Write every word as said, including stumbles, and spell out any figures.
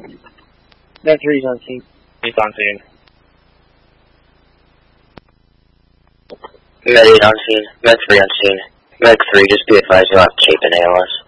Med three's on scene. He's on scene. Med eight on scene. Med three on scene. Med three, just be advised you'll have tape and A L S.